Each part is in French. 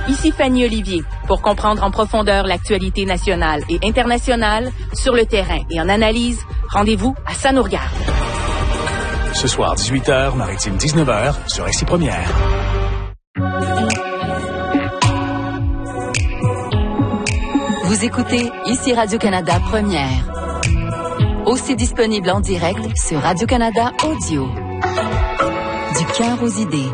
Ici Fanny Olivier pour comprendre en profondeur l'actualité nationale et internationale sur le terrain et en analyse. Rendez-vous à Ça nous regarde. Ce soir, 18h, Maritime 19h, sur Ici Première. Vous écoutez Ici Radio-Canada Première. Aussi disponible en direct sur Radio-Canada Audio. Du cœur aux idées.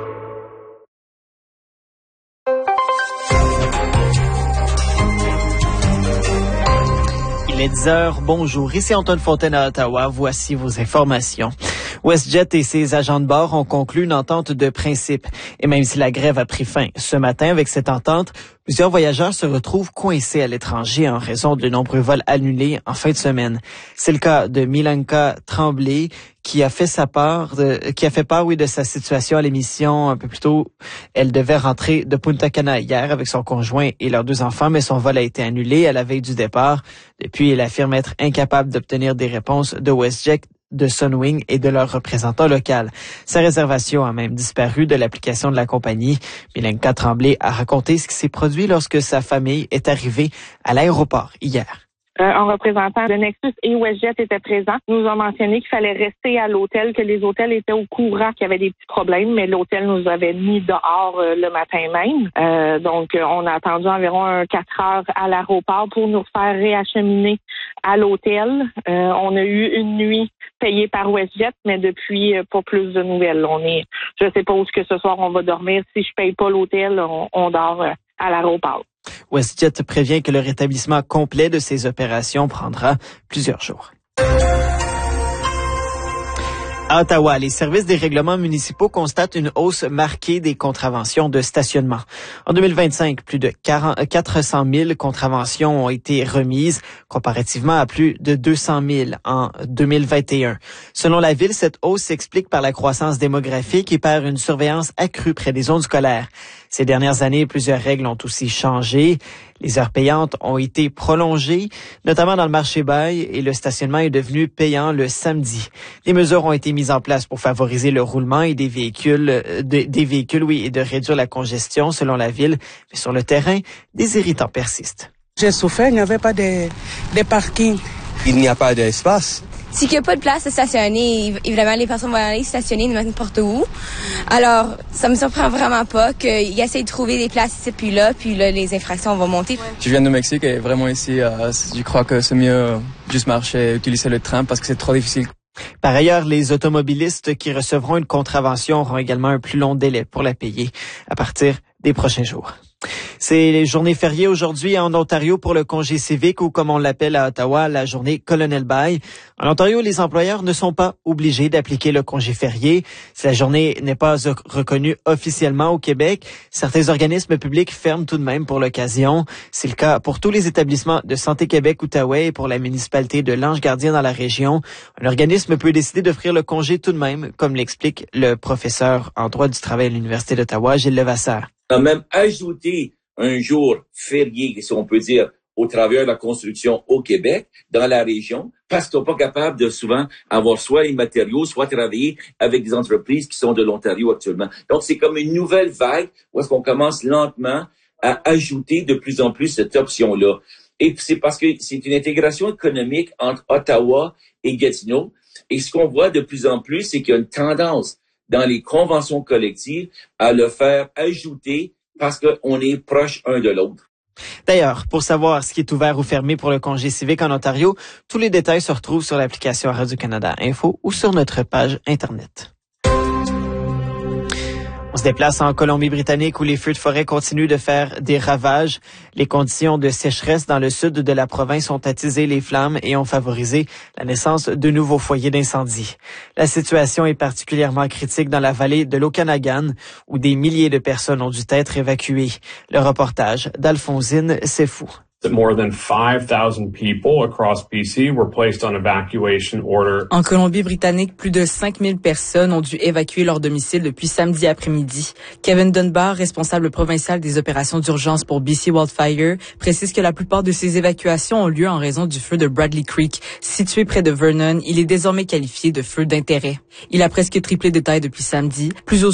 Il est 10h, bonjour, ici Antoine Fontaine à Ottawa, voici vos informations. WestJet et ses agents de bord ont conclu une entente de principe. Et même si la grève a pris fin ce matin avec cette entente, plusieurs voyageurs se retrouvent coincés à l'étranger en raison de nombreux vols annulés en fin de semaine. C'est le cas de Milanka Tremblay qui a fait part de sa situation à l'émission un peu plus tôt. Elle devait rentrer de Punta Cana hier avec son conjoint et leurs 2 enfants, mais son vol a été annulé à la veille du départ. Depuis, elle affirme être incapable d'obtenir des réponses de WestJet, de Sunwing et de leur représentant local. Sa réservation a même disparu de l'application de la compagnie. Milanka Tremblay a raconté ce qui s'est produit lorsque sa famille est arrivée à l'aéroport hier. Un représentant de Nexus et WestJet était présent. Nous ont mentionné qu'il fallait rester à l'hôtel, que les hôtels étaient au courant qu'il y avait des petits problèmes, mais l'hôtel nous avait mis dehors le matin même. Donc, on a attendu environ 4 heures à l'aéroport pour nous faire réacheminer à l'hôtel. On a eu une nuit payée par WestJet, mais depuis, pas plus de nouvelles. Je sais pas où que ce soir on va dormir. Si je paye pas l'hôtel, on dort à l'aéroport. WestJet prévient que le rétablissement complet de ces opérations prendra plusieurs jours. À Ottawa, les services des règlements municipaux constatent une hausse marquée des contraventions de stationnement. En 2025, plus de 400 000 contraventions ont été remises, comparativement à plus de 200 000 en 2021. Selon la Ville, cette hausse s'explique par la croissance démographique et par une surveillance accrue près des zones scolaires. Ces dernières années, plusieurs règles ont aussi changé. Les heures payantes ont été prolongées, notamment dans le marché bail, et le stationnement est devenu payant le samedi. Des mesures ont été mises en place pour favoriser le roulement et des véhicules, et de réduire la congestion, selon la Ville. Mais sur le terrain, des irritants persistent. J'ai souffert, il n'y avait pas de parking. Il n'y a pas d'espace. S'il n'y a pas de place à stationner, évidemment, les personnes vont aller stationner n'importe où. Alors, ça me surprend vraiment pas qu'ils essayent de trouver des places ici puis là, les infractions vont monter. Je viens du Mexique et vraiment ici, je crois que c'est mieux juste marcher, utiliser le train parce que c'est trop difficile. Par ailleurs, les automobilistes qui recevront une contravention auront également un plus long délai pour la payer à partir des prochains jours. C'est les journées fériées aujourd'hui en Ontario pour le congé civique ou comme on l'appelle à Ottawa, la journée Colonel Bay. En Ontario, les employeurs ne sont pas obligés d'appliquer le congé férié. Si la journée n'est pas reconnue officiellement au Québec, certains organismes publics ferment tout de même pour l'occasion. C'est le cas pour tous les établissements de Santé Québec Outaouais et pour la municipalité de l'Ange-Gardien dans la région. Un organisme peut décider d'offrir le congé tout de même, comme l'explique le professeur en droit du travail à l'Université d'Ottawa, Gilles Levasseur. On a même ajouté un jour férié, si on peut dire, au travers de la construction au Québec, dans la région, parce qu'ils sont pas capables de souvent avoir soit les matériaux, soit travailler avec des entreprises qui sont de l'Ontario actuellement. Donc, c'est comme une nouvelle vague où est-ce qu'on commence lentement à ajouter de plus en plus cette option-là. Et c'est parce que c'est une intégration économique entre Ottawa et Gatineau. Et ce qu'on voit de plus en plus, c'est qu'il y a une tendance dans les conventions collectives à le faire ajouter parce qu'on est proche un de l'autre. D'ailleurs, pour savoir ce qui est ouvert ou fermé pour le congé civique en Ontario, tous les détails se retrouvent sur l'application Radio-Canada Info ou sur notre page Internet. On se déplace en Colombie-Britannique où les feux de forêt continuent de faire des ravages. Les conditions de sécheresse dans le sud de la province ont attisé les flammes et ont favorisé la naissance de nouveaux foyers d'incendie. La situation est particulièrement critique dans la vallée de l'Okanagan où des milliers de personnes ont dû être évacuées. Le reportage d'Alphonsine Sefou. More than 5,000 people across BC were placed on evacuation order. En Colombie-Britannique, plus de 5,000 personnes ont dû évacuer leur domicile depuis samedi après-midi. Kevin Dunbar, responsable provincial des opérations d'urgence pour BC Wildfire, précise que la plupart de ces évacuations ont lieu en raison du feu de Bradley Creek. Situé près de Vernon, il est désormais qualifié de feu d'intérêt. Il a presque triplé de taille depuis samedi. Plus